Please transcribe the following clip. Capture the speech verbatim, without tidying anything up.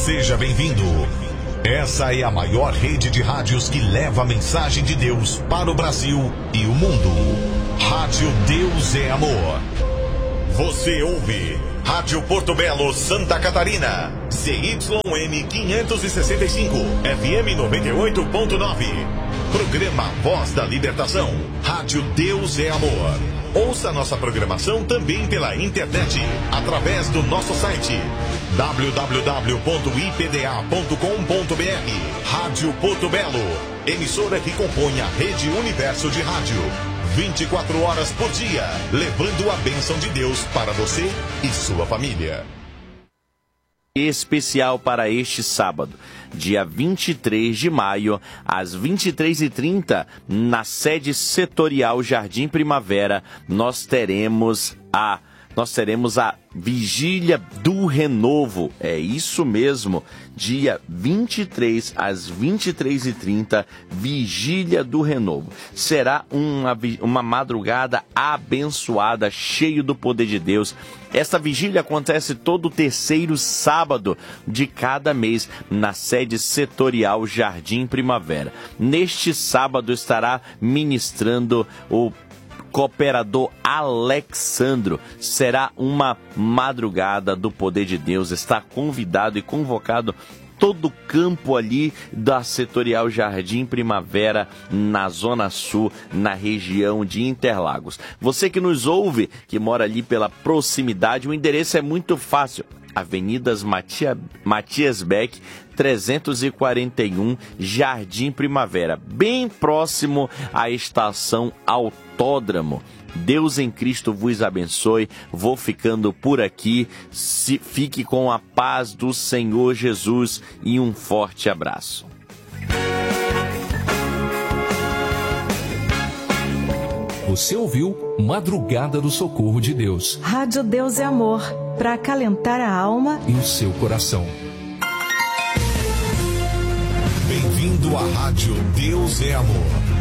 Seja bem-vindo. Essa é a maior rede de rádios que leva a mensagem de Deus para o Brasil e o mundo. Rádio Deus é Amor. Você ouve Rádio Porto Belo, Santa Catarina. C Y M quinhentos e sessenta e cinco, F M noventa e oito ponto nove. Programa Voz da Libertação. Rádio Deus é Amor. Ouça nossa programação também pela internet, através do nosso site w w w ponto i p d a ponto com ponto b r. Rádio Porto Belo, emissora que compõe a Rede Universo de Rádio. vinte e quatro horas por dia, levando a bênção de Deus para você e sua família. Especial para este sábado, dia vinte e três de maio, às vinte e três e trinta, na sede setorial Jardim Primavera, nós teremos a nós teremos a Vigília do Renovo. É isso mesmo, dia vinte e três às vinte e três e trinta, Vigília do Renovo. Será uma, uma madrugada abençoada, cheio do poder de Deus. Esta vigília acontece todo terceiro sábado de cada mês na sede setorial Jardim Primavera. Neste sábado estará ministrando o cooperador Alexandro. Será uma madrugada do poder de Deus. Está convidado e convocado todo o campo ali da setorial Jardim Primavera, na Zona Sul, na região de Interlagos. Você que nos ouve, que mora ali pela proximidade, o endereço é muito fácil. Avenidas Matia, Matias Beck, trezentos e quarenta e um, Jardim Primavera, bem próximo à estação Autódromo. Deus em Cristo vos abençoe. Vou ficando por aqui. Se, fique com a paz do Senhor Jesus e um forte abraço. Você ouviu Madrugada do Socorro de Deus. Rádio Deus é Amor, para acalentar a alma e o seu coração. Bem-vindo à Rádio Deus é Amor.